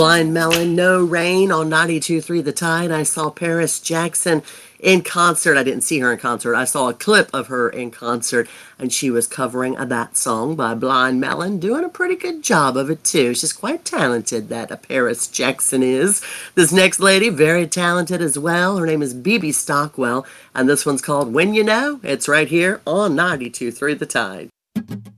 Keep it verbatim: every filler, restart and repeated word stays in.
Blind Melon, No Rain on ninety-two point three The Tide. I saw Paris Jackson in concert. I didn't see her in concert. I saw a clip of her in concert, and she was covering that song by Blind Melon, doing a pretty good job of it, too. She's quite talented, that uh, Paris Jackson is. This next lady, very talented as well. Her name is Bebe Stockwell, and this one's called When You Know. It's right here on ninety-two point three The Tide.